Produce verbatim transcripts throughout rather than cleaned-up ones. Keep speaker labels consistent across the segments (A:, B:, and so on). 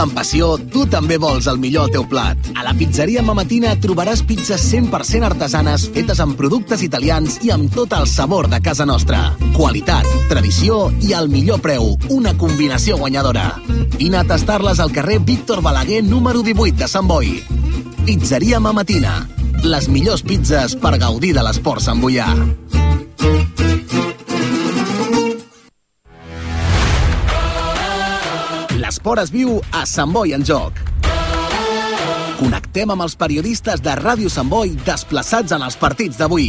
A: Amb passió, tu també vols el millor al teu plat. A la pizzeria Mamatina trobaràs pizzas cent per cent artesanes fetes amb productes italians i amb tot el sabor de casa nostra. Qualitat, tradició i el millor preu. Una combinació guanyadora. Vine a tastar-les al carrer Víctor Balaguer número divuit de Sant Boi. Pizzeria Mamatina. Les millors pizzas per gaudir de l'esport santboià. L'esport es viu a Sant Boi en Joc. Connectem amb els periodistes de Ràdio Sant Boi desplaçats en els partits d'avui.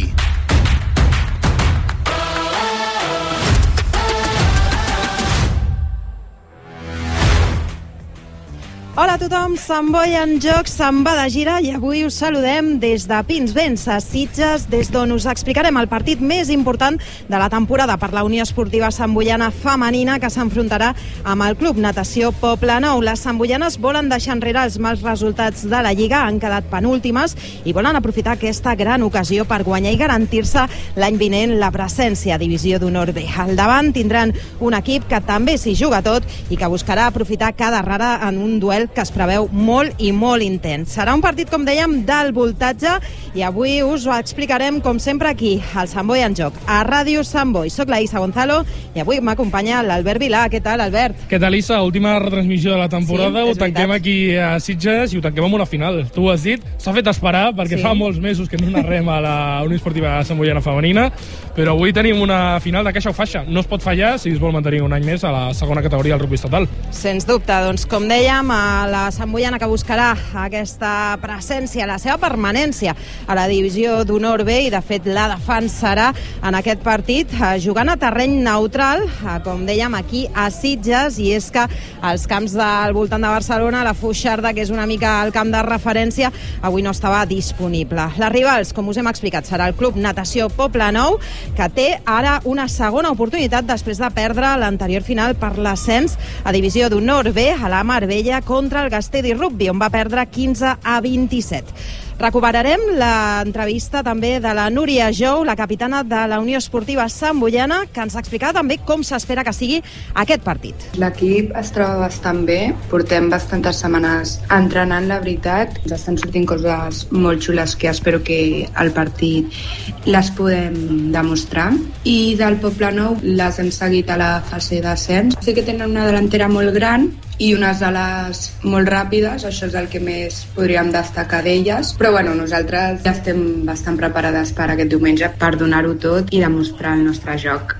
B: Hola a tothom, Sant Boi en Joc se'n va de gira i avui us saludem des de Pinsbens, a Sitges, des d'on us explicarem el partit més important de la temporada per la Unió Esportiva Santboiana Femenina, que s'enfrontarà amb el Club Natació Poblenou. Les santboianes volen deixar enrere els mals resultats de la Lliga, han quedat penúltimes i volen aprofitar aquesta gran ocasió per guanyar i garantir-se l'any vinent la presència a Divisió d'Honor B. Al davant tindran un equip que també s'hi juga tot i que buscarà aprofitar cada errada en un duel que es preveu molt i molt intens. Serà un partit, com dèiem, d'alt voltatge i avui us ho explicarem, com sempre, aquí, al Sant Boi en Joc, a Ràdio Sant Boi. Soc la Isa Gonzalo i avui m'acompanya l'Albert Vilà. Què tal, Albert?
C: Què tal, Isa? Última retransmissió de la temporada.
B: Sí,
C: ho tanquem veritat. Aquí a Sitges i ho tanquem amb una final. Tu ho has dit, s'ha fet esperar perquè sí. Fa molts mesos que no narrem a la Unió Esportiva Santboiana Femenina, però avui tenim una final de caixa o faixa. No es pot fallar si es vol mantenir un any més a la segona categoria del rugby estatal.
B: Sens dubte, doncs com dèiem, a la santboiana que buscarà aquesta presència, la seva permanència a la Divisió d'Honor B, i de fet la defensarà en aquest partit jugant a terreny neutral, com dèiem, aquí a Sitges, i és que als camps del voltant de Barcelona, la Foixarda, que és una mica el camp de referència, avui no estava disponible. Les rivals, com us hem explicat, serà el Club Natació Poblenou, que té ara una segona oportunitat després de perdre l'anterior final per l'ascens a Divisió d'Honor B a la Marbella contra el Gastedi Rugby, on va perdre quinze a vint-i-set. Recuperarem l'entrevista també de la Núria Jou, la capitana de la Unió Esportiva Santboiana, que ens explicarà també com s'espera que sigui aquest partit.
D: L'equip es troba bastant bé, portem bastantes setmanes entrenant, la veritat. Ens estan sortint coses molt xules que espero que al partit les podem demostrar. I del Poblenou les hem seguit a la fase d'ascens. Sé que tenen una delantera molt gran i unes ales molt ràpides, això és el que més podríem destacar d'elles, però bueno, nosaltres ja estem bastant preparades per aquest diumenge per donar-ho tot i demostrar el nostre joc.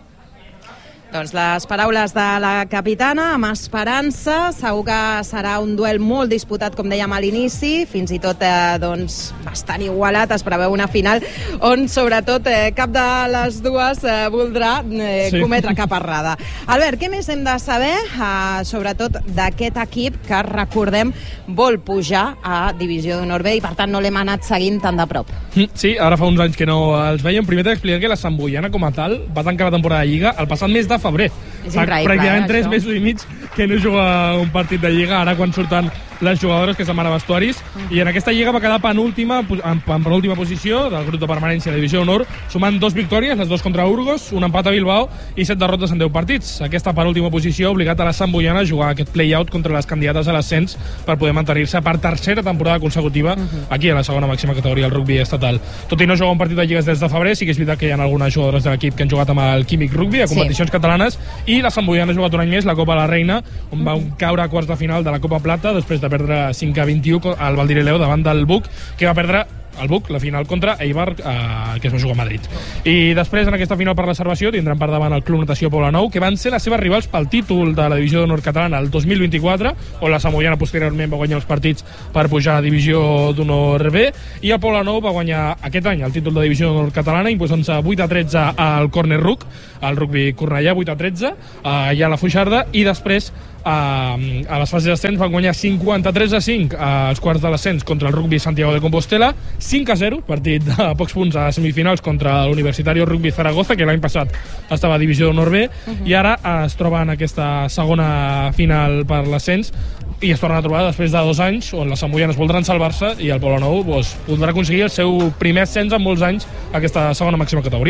B: Doncs les paraules de la capitana, amb esperança. Segur que serà un duel molt disputat, com dèiem a l'inici, fins i tot eh, doncs, bastant igualat. Es preveu una final on, sobretot, eh, cap de les dues eh, voldrà eh, sí. cometre cap errada. Albert, què més hem de saber, eh, sobretot, d'aquest equip que, recordem, vol pujar a Divisió d'Honor B i, per tant, no l'hem anat seguint tan de prop.
C: Sí, ara fa uns anys que no els veiem. Primer t'he explicat que la Santboiana, com a tal, va tancar la temporada de Lliga el passat mes de febrer.
B: És increïble,
C: pràcticament
B: eh,
C: tres
B: això.
C: mesos i mig que no juga un partit de Lliga, ara quan surten les jugadores que se'n van a vestuaris, uh-huh. i en aquesta Lliga va quedar penúltima, en, en penúltima posició del grup de permanència de la Divisió d'Honor, sumant dos victòries, les dos contra Urgos, un empat a Bilbao i set derrotes en deu partits. Aquesta penúltima posició ha obligat a la Santboiana a jugar aquest play-out contra les candidates a l'ascens per poder mantenir-se per tercera temporada consecutiva uh-huh. aquí a la segona màxima categoria del rugby estatal. Tot i no jugar un partit de Lligues des de febrer, sí que és veritat que hi ha algunes jugadores de l'equip que han jugat amb el Químic Rugby a competicions sí. catalanes, i la Santboiana ha jugat un any més la Copa la Reina, on va caure a quarts de final de la Copa Plata després de perdre cinc a vint-i-u al Valdireleu davant del Buc, que va perdre el Buc, la final contra Eibar, eh, que es va jugar a Madrid. I després, en aquesta final per la salvació, tindran per davant el Club Natació Poblenou, que van ser les seves rivals pel títol de la Divisió d'Honor Catalana el dos mil vint-i-quatre, on la Santboiana posteriorment va guanyar els partits per pujar a la Divisió d'Honor B, i el Poblenou va guanyar aquest any el títol de Divisió d'Honor Catalana, imposant-se vuit a tretze al Corner Ruc, al rugby Cornellà, vuit a tretze, eh, allà a la Foixarda, i després a, a les fases d'ascens van guanyar cinquanta-tres a cinc als quarts de l'ascens contra el rugby Santiago de Compostela, cinc a zero, partit de pocs punts a semifinals contra l'Universitario Rugby Zaragoza, que l'any passat estava a Divisió d'Honor B, uh-huh. i ara es troba en aquesta segona final per l'ascens, i es tornen a trobar després de dos anys on les santboianes voldran salvar-se i el Poblenou doncs, voldrà aconseguir el seu primer ascens en molts anys a aquesta segona màxima categoria.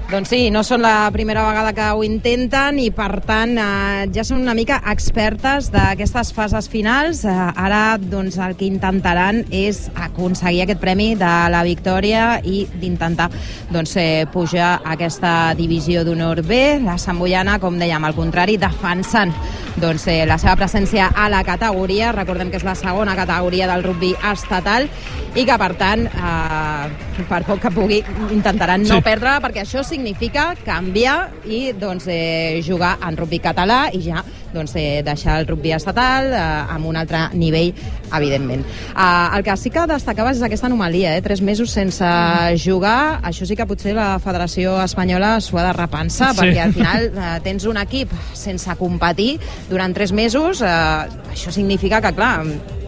B: Doncs sí, no són la primera vegada que ho intenten i, per tant, eh, ja són una mica expertes d'aquestes fases finals. Eh, ara, doncs, el que intentaran és aconseguir aquest premi de la victòria i d'intentar, doncs, eh, pujar a aquesta divisió d'honor B. La Santboiana, com dèiem, al contrari, defensant, doncs, eh, la seva presència a la categoria. Recordem que és la segona categoria del rugby estatal i que, per tant, eh, per poc que pugui, intentaran no sí. perdre, perquè això significa canviar i, doncs, eh, jugar en rugby català i ja, doncs, eh, deixar el rugby estatal eh, amb un altre nivell, evidentment. Eh, el que sí que destacaves és aquesta anomalia, eh? tres mesos sense jugar. Això sí que potser la Federació Espanyola s'ho ha de repensar, sí. perquè al final eh, tens un equip sense competir durant tres mesos. Eh, això significa que, clar,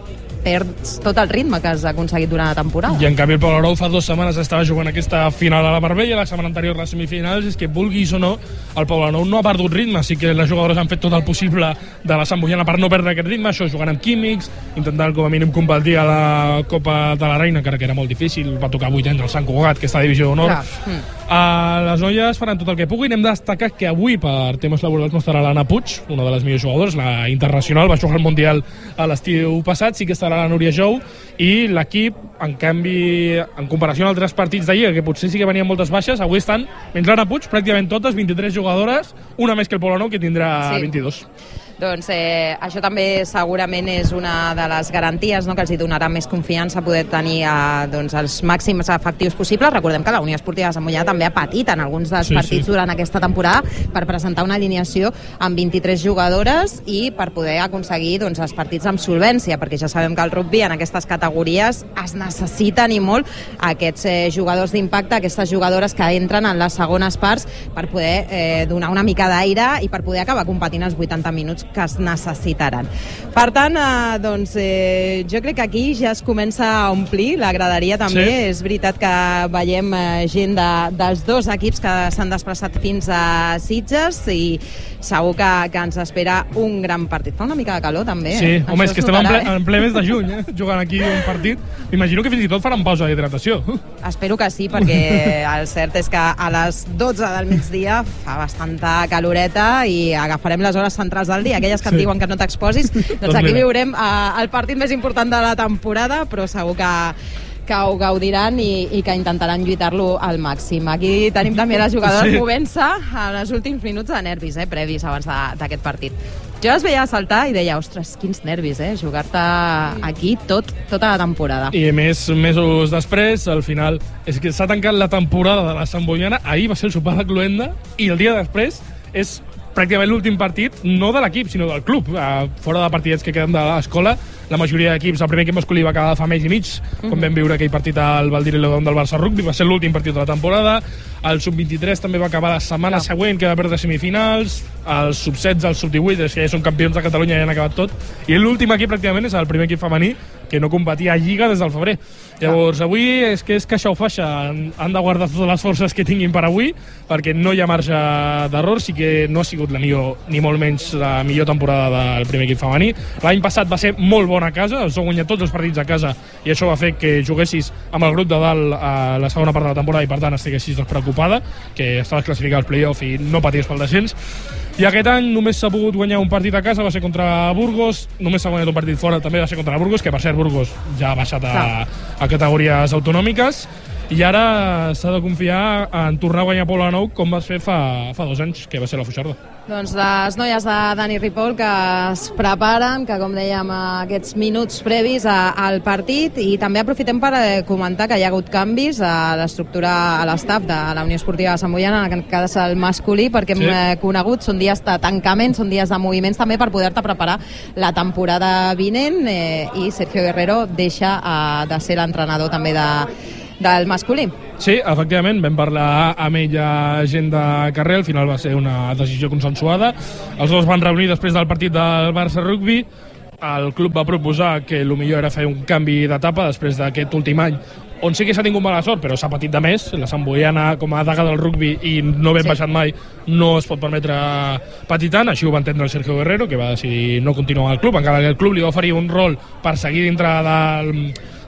B: perds tot el ritme que has aconseguit durant la temporada.
C: I en canvi el Poblenou fa dues setmanes estava jugant aquesta final a la Marbella, la setmana anterior les semifinals. És que, vulguis o no, el Poblenou no ha perdut ritme, sí que les jugadores han fet tot el possible de la Santboiana per no perdre aquest ritme, això jugant amb químics, intentant com a mínim competir a la Copa de la Reina, encara que era molt difícil, va tocar vuit anys al Sant Cugat, aquesta divisió d'honor. Mm. Uh, les noies faran tot el que puguin. Hem de destacar que avui, per temes laborals, no estarà l'Anna Puig, una de les millors jugadores, la internacional, va jugar al Mundial a l'estiu passat, sí que estarà la Núria Jou, i l'equip, en canvi, en comparació amb altres partits de Lliga, que potser sí que venien moltes baixes, avui estan, menys l'Anna Puig, pràcticament totes, vint-i-tres jugadores, una més que el Poblenou, que tindrà sí. vint-i-dos.
B: Doncs eh, això també segurament és una de les garanties, no?, que els hi donarà més confiança poder tenir eh, doncs, els màxims efectius possibles. Recordem que la Unió Esportiva de Santboiana també ha patit en alguns dels sí, partits sí. durant aquesta temporada per presentar una alineació amb vint-i-tres jugadores i per poder aconseguir, doncs, els partits amb solvència, perquè ja sabem que el rugby en aquestes categories es necessiten i molt aquests eh, jugadors d'impacte, aquestes jugadores que entren en les segones parts per poder eh, donar una mica d'aire i per poder acabar competint els vuitanta minuts que es necessitaran. Per tant, eh, doncs, eh, jo crec que aquí ja es comença a omplir la graderia també. Sí. És veritat que veiem eh, gent de, dels dos equips que s'han desplaçat fins a Sitges i segur que, que ens espera un gran partit. Fa una mica de calor també.
C: Sí,
B: eh?
C: home, és que estem en ple, en ple mes de juny, eh? jugant aquí un partit. M'imagino que fins i tot faran pausa d'hidratació.
B: Espero que sí, perquè el cert és que a les dotze del migdia fa bastanta caloreta i agafarem les hores centrals del dia, aquelles que et sí. diuen que no t'exposis. Doncs aquí viurem uh, el partit més important de la temporada, però segur que que ho gaudiran i, i que intentaran lluitar-lo al màxim. Aquí tenim també les jugadores sí. movent-se en els últims minuts de nervis, eh, previs abans d'aquest partit. Jo les veia saltar i deia, ostres, quins nervis, eh, jugar-te aquí tot, tota la temporada.
C: I més mesos després, al final, és que s'ha tancat la temporada de la Santboiana, ahir va ser el sopar de cloenda, i el dia després és pràcticament l'últim partit, no de l'equip, sinó del club. Uh, fora de partidets que queden de l'escola, la majoria d'equips, el primer equip masculí va acabar fa mes i mig, quan mm-hmm. vam viure aquell partit al Valdir i León del Barça Rugby, va ser l'últim partit de la temporada. El sub vint-i-tres també va acabar la setmana no. següent, que va perdre semifinals. Els sub setze, els sub divuit, que ja són campions de Catalunya i ja han acabat tot. I l'últim equip pràcticament és el primer equip femení, que no competia a Lliga des del febrer. Llavors, avui és que és caixa o faixa. Han de guardar totes les forces que tinguin per avui, perquè no hi ha marge d'error. Sí que no ha sigut la millor, ni molt menys la millor temporada del primer equip femení. L'any passat va ser molt bona a casa, els ha guanyat tots els partits a casa, i això va fer que juguessis amb el grup de dalt a la segona part de la temporada i, per tant, estiguessis despreocupada, que estaves classificat als play-off i no paties pel descens. I aquest any només s'ha pogut guanyar un partit a casa, va ser contra Burgos, només s'ha guanyat un partit fora, també va ser contra Burgos, que per cert Burgos ja ha baixat a, a categories autonòmiques, i ara s'ha de confiar en tornar a guanyar Poblenou com va fer fa, fa dos anys, que va ser la Foixarda.
B: Doncs les noies de Dani Ripoll que es preparen, que com dèiem, aquests minuts previs a, al partit, i també aprofitem per eh, comentar que hi ha hagut canvis a l'estructura, a l'estaf de la Unió Esportiva de Santboiana, en aquest cas el masculí, perquè hem sí. eh, conegut, són dies de tancament, són dies de moviments també per poder-te preparar la temporada vinent, eh, i Sergio Guerrero deixa eh, de ser l'entrenador també de del masculí.
C: Sí, efectivament, vam parlar amb ella gent de carrer, al final va ser una decisió consensuada. Els dos van reunir després del partit del Barça Rugby. El club va proposar que el millor era fer un canvi d'etapa després d'aquest últim any, on sí que s'ha tingut mala sort, però s'ha patit de més. La Santboiana, com a daga del rugby, i no ben sí. baixat mai, no es pot permetre patir tant. Així ho va entendre el Sergio Guerrero, que va decidir no continuar al club, encara que el club li va oferir un rol per seguir dintre del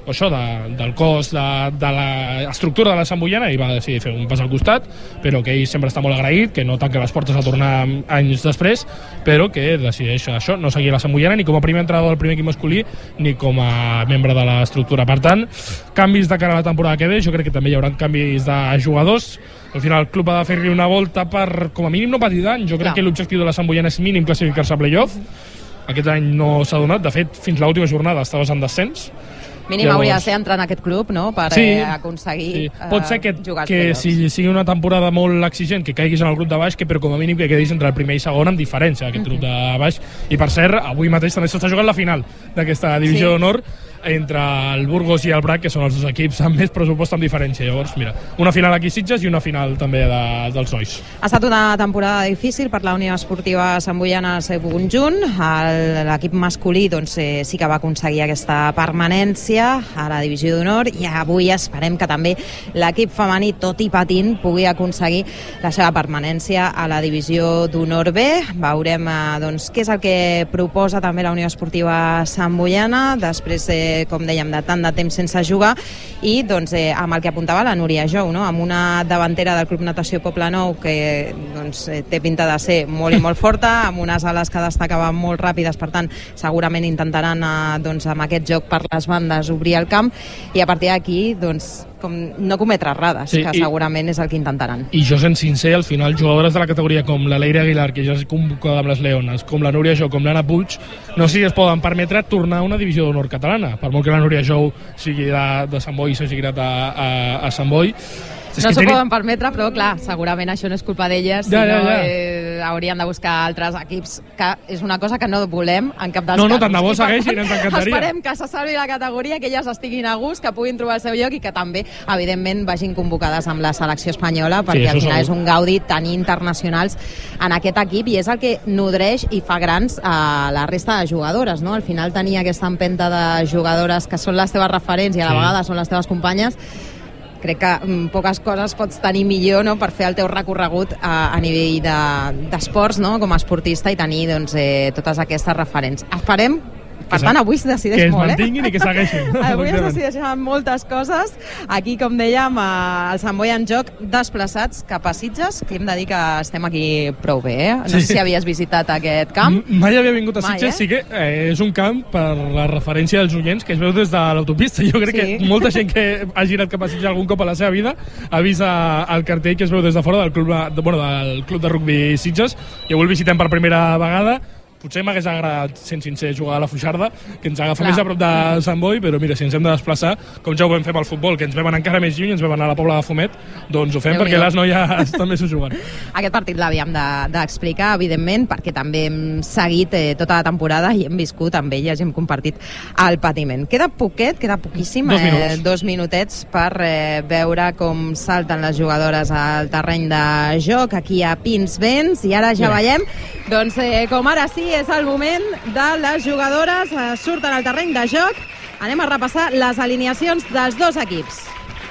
C: això de, del cos, de, de l'estructura de la Santboiana, i va decidir fer un pas al costat, però que ell sempre està molt agraït, que no tanca les portes a tornar anys després, però que decideix això, no seguir la Santboiana ni com a primer entrenador del primer equip masculí ni com a membre de l'estructura. Per tant, canvis de cara a la temporada que ve, jo crec que també hi haurà canvis de jugadors. Al final el club ha de fer-li una volta per, com a mínim, no patir dany. Jo crec Clar. que l'objectiu de la Santboiana és mínim classificar-se a playoff. Aquest any no s'ha donat. De fet, fins l'última jornada estaves en descens.
B: Mínim Llavors... hauria de ser entrar en aquest club, no?, per sí, eh, aconseguir sí.
C: Pot ser que,
B: jugar als
C: que
B: playoffs.
C: si sigui una temporada molt exigent, que caiguis en el grup de baix, que però com a mínim que quedis entre el primer i segon amb diferència d'aquest mm-hmm. grup de baix. I per cert, avui mateix també s'està jugant la final d'aquesta divisió sí. d'honor entre el Burgos i el Brac, que són els dos equips amb més pressupost amb diferència. Llavors, mira, una final aquí a Sitges i una final també de, dels nois.
B: Ha estat una temporada difícil per la Unió Esportiva Santboiana al seu conjunt. L'equip masculí doncs, eh, sí que va aconseguir aquesta permanència a la divisió d'honor i avui esperem que també l'equip femení, tot i patint, pugui aconseguir la seva permanència a la divisió d'honor B. Veurem eh, doncs, què és el que proposa també la Unió Esportiva Santboiana després de com dèiem, de tant de temps sense jugar i doncs, eh, amb el que apuntava la Núria Jou, no? Amb una davantera del Club Natació Poblenou que doncs, té pinta de ser molt i molt forta, amb unes ales que destacaven molt ràpides, per tant segurament intentaran eh, doncs, amb aquest joc per les bandes obrir el camp i a partir d'aquí doncs, com no cometre errades, sí, que segurament i, és el que intentaran.
C: I jo sent sincer, al final jugadores de la categoria com la Leire Aguilar, que ja és convocada amb les Leones, com la Núria Jou, com l'Anna Puig, no sé si es poden permetre tornar a una divisió d'honor catalana, per molt que la Núria Jou sigui de, de Sant Boi i s'hagi creat a, a, a Sant Boi.
B: És no s'ho teni... poden permetre, però clar, segurament això no és culpa d'elles,
C: ja,
B: sinó
C: ja, ja.
B: Eh, haurien de buscar altres equips, que és una cosa que no volem en cap dels
C: no,
B: casos.
C: No, tant de bo segueixin, ens encantaria.
B: Esperem que se salvi la categoria, que elles estiguin a gust, que puguin trobar el seu lloc i que també, evidentment, vagin convocades amb la selecció espanyola, perquè sí, al final segur. És un gaudi tenir internacionals en aquest equip i és el que nodreix i fa grans a la resta de jugadores, no? Al final tenir aquesta empenta de jugadores que són les teves referents i a la sí. vegada són les teves companyes, crec que mm, poques coses pots tenir millor, no?, per fer el teu recorregut a, a nivell d'esports, de, no?, com a esportista i tenir doncs, eh, totes aquestes referents. Esperem, per tant, avui es decideix
C: que
B: molt,
C: eh? Que es mantinguin i que segueixin.
B: Avui es decideixen moltes coses. Aquí, com dèiem, el Sant Boi en joc desplaçats cap a Sitges, que hem de dir que estem aquí prou bé, eh? No sí. sé si havies visitat aquest camp.
C: M Mai havia vingut a Sitges,
B: Mai, eh?
C: sí que eh, és un camp per la referència dels oients que es veu des de l'autopista. Jo crec sí. que molta gent que ha girat cap a Sitges algun cop a la seva vida ha vist el cartell que es veu des de fora del club de, bueno, del club de rugbi Sitges i avui el visitem per primera vegada. Potser m'hagués agradat, sent sincer, jugar a la Fuixarda, que ens agafa Clar. més a prop de Sant Boi, però mira, si ens hem de desplaçar, com ja ho vam fer amb el futbol, que ens vam anar encara més lluny, ens vam anar a la Pobla de Fumet, doncs ho fem Déu perquè les noies també s'ho juguen.
B: Aquest partit l'havíem d'explicar, de, evidentment, perquè també hem seguit eh, tota la temporada i hem viscut amb elles i hem compartit el patiment. Queda poquet, queda poquíssim,
C: dos,
B: eh, dos minutets per eh, veure com salten les jugadores al terreny de joc, aquí a Pinsbens, i ara ja yeah. veiem, doncs, eh, com ara sí, és el moment de les jugadores, eh, surten al terreny de joc. Anem a repassar les alineacions dels dos equips.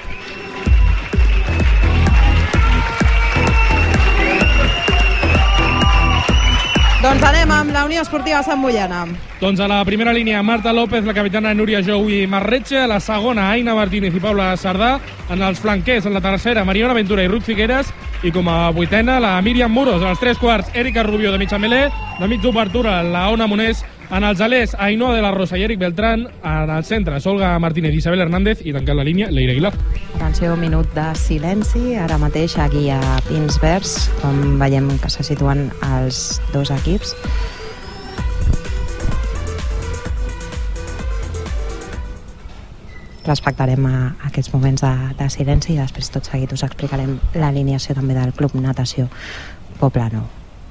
B: Doncs anem amb la Unió Esportiva Santboiana.
C: Doncs a la primera línia, Marta López, la capitana Núria Jou i Marretxe. A la segona, Aina Martínez i Paula Sardà. En els flanquers, en la tercera, Mariona Ventura i Ruth Figueres. I com a vuitena, la Míriam Muros. A les tres quarts, Erika Rubio de mitja melé. De mig d'obertura, la Ona Monés. En els alers, Ainhoa de la Rosa i Eric Beltrán. En el centre, Olga Martínez i Isabel Hernández. I tancant la línia, Leire Aguilar.
B: Atenció, un minut de silenci. Ara mateix aquí a Pinsbens, com veiem que se situen els dos equips. Respectarem a aquests moments de, de silenci i després tot seguit us explicarem l'alineació també del Club Natació Poblenou.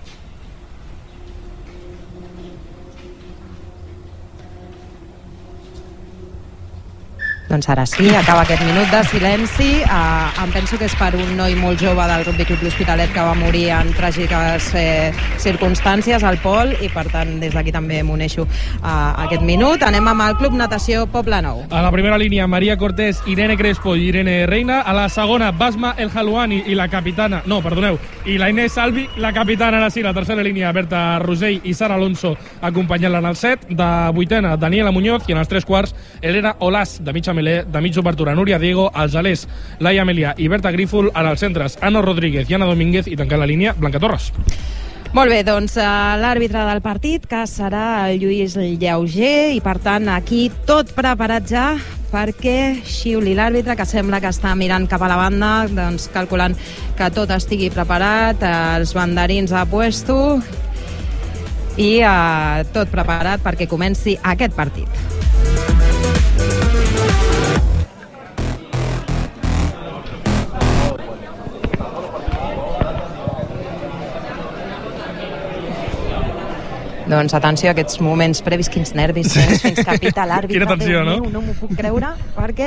B: Doncs ara sí, acaba aquest minut de silenci. Uh, em penso que és per un noi molt jove del Rugby Club L'Hospitalet que va morir en tràgiques eh, circumstàncies al Pol i per tant des d'aquí també m'uneixo a uh, aquest minut. Anem amb el Club Natació Poblenou.
C: A la primera línia, Maria Cortés, Irene Crespo i Irene Reina. A la segona, Basma El Halouani i la capitana... No, perdoneu, I la Inés Salvi, la capitana, ara sí, la tercera línia, Berta Rosell i Sara Alonso acompanyant-la en el set. De vuitena, Daniela Muñoz, i en els tres quarts, Elena Olàs, de mitja melé, de mitja obertura, Núria Diego, els alers, Laia Melià i Berta Grífol, en els centres, Ana Rodríguez i Ana Domínguez, i tancant la línia, Blanca Torres.
B: Molt bé, doncs l'àrbitre del partit, que serà el Lluís Llauger, i per tant aquí tot preparat ja perquè xiuli l'àrbitre, que sembla que està mirant cap a la banda, doncs calculant que tot estigui preparat, els banderins a puesto i eh, tot preparat perquè comenci aquest partit. Doncs atenció a aquests moments previs, quins nervis tens fins que pita l'àrbitre.
C: Quina tensió, no?
B: No m'ho puc creure, perquè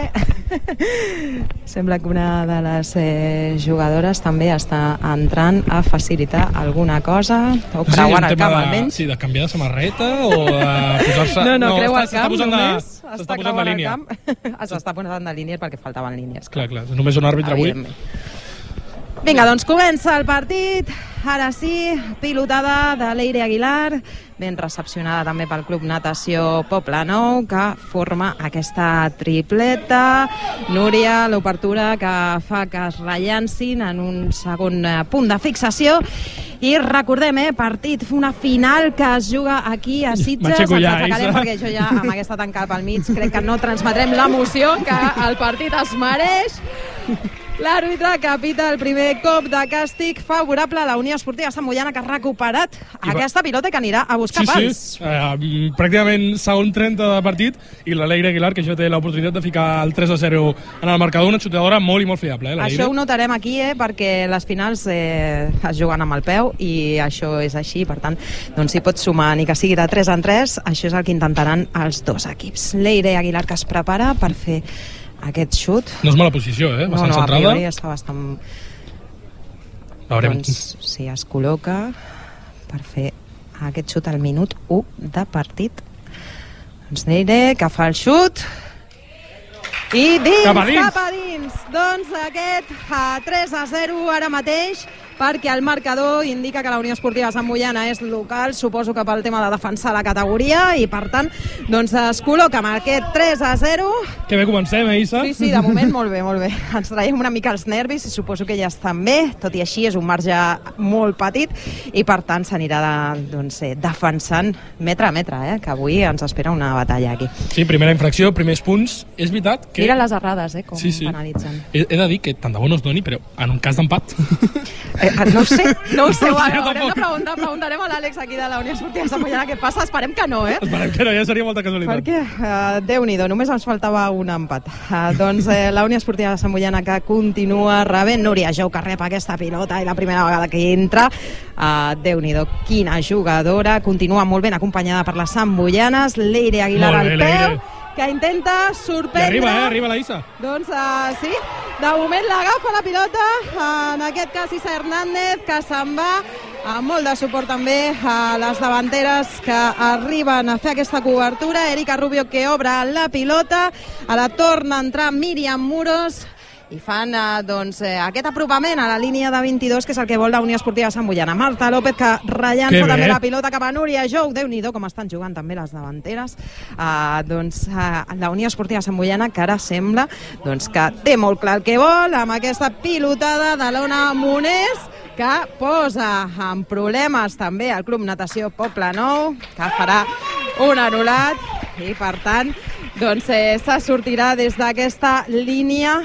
B: sembla que una de les eh, jugadores també està entrant a facilitar alguna cosa, o creuant el camp almenys.
C: Sí, de canviar de samarreta o de posar-se...
B: No, no, creu el camp
C: només,
B: s'està posant de línia. S'està posant de línia perquè faltaven línies.
C: Clar, clar, només un àrbitre avui.
B: Vinga, doncs comença el partit. Ara sí, pilotada de Leire Aguilar, ben recepcionada també pel Club Natació Poblenou, que forma aquesta tripleta. Núria, l'obertura que fa que es rellancin en un segon punt de fixació. I recordem, eh, partit, una final que es juga aquí a Sitges. Ens aixecarem perquè jo ja, amb aquesta tancada pel mig, crec que no transmetrem l'emoció que el partit es mereix. L'àrbitre que pita el primer cop de càstig favorable a la Unió Esportiva Sant Moiana, que ha recuperat aquesta pilota i que anirà a buscar pals.
C: Sí, sí, uh, pràcticament segon trenta de partit, i la Leire Aguilar, que ja té l'oportunitat de ficar el tres a zero en el marcador, una xutadora molt i molt fiable. Eh,
B: això ho notarem aquí, eh, perquè les finals eh, es juguen amb el peu, i això és així, per tant, doncs si pots sumar ni que sigui de tres en tres, això és el que intentaran els dos equips. Leire Aguilar, que es prepara per fer aquest xut.
C: No és mala posició, eh? Bastant
B: no, no,
C: centrada.
B: A priori està bastant...
C: Veurem.
B: Doncs si es col·loca per fer aquest xut al minut u de partit. Doncs Leire, que fa el xut. I dins, cap a dins. Cap a dins. Doncs aquest a tres a zero ara mateix, perquè el marcador indica que la Unió Esportiva Sant Moiana és local, suposo que pel tema de defensar la categoria, i per tant doncs es col·loca amb aquest tres a zero.
C: Que bé comencem, eh, Issa?
B: Sí, sí, de moment molt bé, molt bé. Ens traiem una mica els nervis i suposo que ja estan bé, tot i així és un marge molt petit i per tant s'anirà de, doncs, defensant metre a metre, eh, que avui ens espera una batalla aquí.
C: Sí, primera infracció, primers punts. És veritat que...
B: Mira les errades, eh, com
C: sí, sí.
B: penalitzen.
C: He, he de dir que tant de bo no es doni, però en un cas d'empat...
B: Eh, no ho sé, no ho sé, no, haurem de preguntar, preguntarem a l'Àlex aquí de la Unió Esportiva Sant Moiana què passa, esperem que no, eh?
C: Esperem que no, ja seria molta casualitat.
B: Perquè, uh, Déu-n'hi-do, només ens faltava un empat. Uh, doncs eh, la Unió Esportiva Sant Moiana, que continua rebent, Núria Jou, que rep aquesta pilota i la primera vegada que entra, uh, Déu-n'hi-do, quina jugadora, continua molt ben acompanyada per les santmoianes, Leire Aguilar al peu, Leire, que intenta sorprendre.
C: I arriba, eh? Arriba la Issa.
B: Doncs uh, sí, de moment l'agafa la pilota, en aquest cas Issa Hernández, que se'n va, amb molt de suport també a les davanteres que arriben a fer aquesta cobertura. Erika Rubio, que obre la pilota, a la torna a entrar Míriam Muros, i fan eh, doncs, eh, aquest apropament a la línia de vint-i-dos, que és el que vol la Unió Esportiva Sant Moiana. Marta López, que rellança també la pilota cap a Núria Jou. Déu-n'hi-do com estan jugant també les davanteres. Uh, doncs uh, la Unió Esportiva Sant Moiana, que ara sembla doncs, que té molt clar el que vol, amb aquesta pilotada de l'Ona Monés, que posa en problemes també el Club Natació Poblenou, que farà un anul·lat, i per tant doncs eh, se sortirà des d'aquesta línia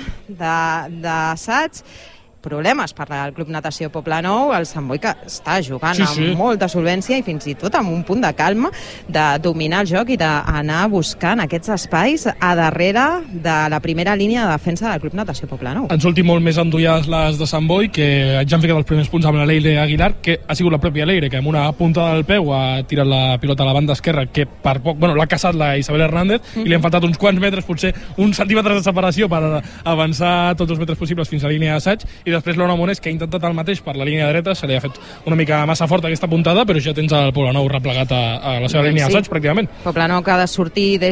B: d'assaig. Problemes per al Club Natació Poblenou, el Sant Boi, que està jugant sí, sí. amb molta solvència i fins i tot amb un punt de calma, de dominar el joc i d'anar buscant aquests espais a darrere de la primera línia de defensa del Club Natació Poblenou.
C: Han sortit molt més endullades les de Sant Boi, que ja han ficat els primers punts amb la Leire Aguilar, que ha sigut la pròpia Leire, que amb una punta del peu ha tirat la pilota a la banda esquerra, que per poc, bueno, l'ha caçat la Isabel Hernández, mm-hmm. i li han faltat uns quants metres, potser uns centímetres de separació per avançar tots els metres possibles fins a la línia d'assaig, i després l'Ona Monés, que ha intentat el mateix per la línia dreta, se li ha fet una mica massa forta aquesta puntada, però ja tens el Poblenou replegat a, a la seva línia d'assaig, pràcticament.
B: Poblenou que ha de sortir des